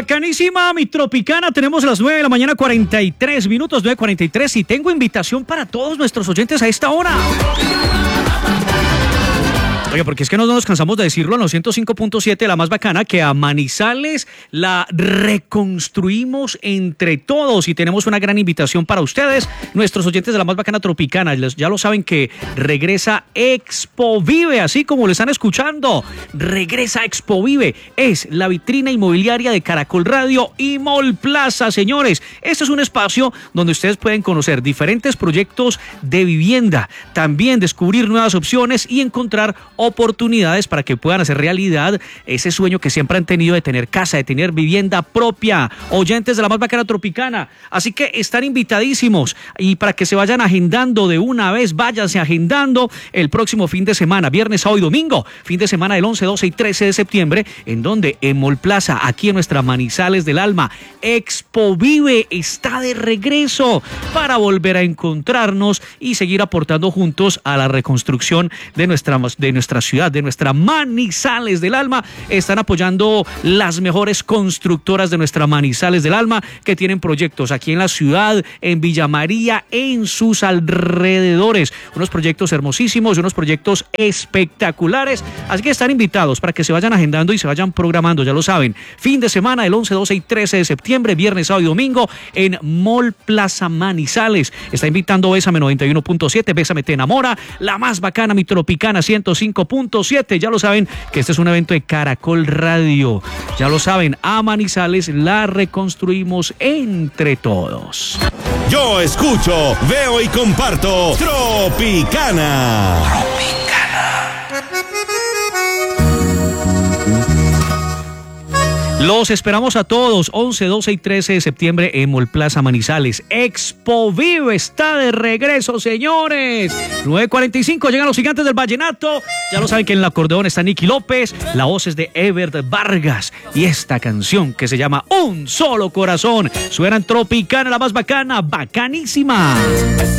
Bacanísima, mi tropicana. Tenemos las 9 de la mañana, 43 minutos, 9:43. Y tengo invitación para todos nuestros oyentes a esta hora. Oye, porque es que no nos cansamos de decirlo en los 105.7, la más bacana, que a Manizales la reconstruimos entre todos y tenemos una gran invitación para ustedes, nuestros oyentes de la más bacana tropicana. Ya lo saben que regresa Expo Vive, así como lo están escuchando. Regresa Expo Vive, es la vitrina inmobiliaria de Caracol Radio y Mall Plaza, señores. Este es un espacio donde ustedes pueden conocer diferentes proyectos de vivienda, también descubrir nuevas opciones y encontrar oportunidades para que puedan hacer realidad ese sueño que siempre han tenido de tener casa, de tener vivienda propia. Oyentes de la más bacana tropicana, así que están invitadísimos, y para que se vayan agendando de una vez, váyanse agendando el próximo fin de semana, viernes, sábado y domingo, fin de semana del 11, 12 y 13 de septiembre, en donde en Mall Plaza, aquí en nuestra Manizales del Alma, Expo Vive está de regreso para volver a encontrarnos y seguir aportando juntos a la reconstrucción de nuestra ciudad, de nuestra Manizales del Alma. Están apoyando las mejores constructoras de nuestra Manizales del Alma, que tienen proyectos aquí en la ciudad, en Villa María, en sus alrededores. Unos proyectos hermosísimos, unos proyectos espectaculares. Así que están invitados para que se vayan agendando y se vayan programando, ya lo saben. Fin de semana, el 11, 12 y 13 de septiembre, viernes, sábado y domingo, en Mall Plaza Manizales. Está invitando Bésame 91.7, Bésame Te Enamora, la más bacana, mi tropicana 105.7. Ya lo saben que este es un evento de Caracol Radio. Ya lo saben, a Manizales la reconstruimos entre todos. Yo escucho, veo y comparto Tropicana. Los esperamos a todos, 11, 12 y 13 de septiembre en Mall Plaza Manizales. Expo Vive está de regreso, señores. 9:45, llegan los gigantes del vallenato. Ya lo saben que en el acordeón está Nicky López, la voz es de Evert Vargas y esta canción que se llama Un Solo Corazón. Suena en Tropicana, la más bacana, bacanísima.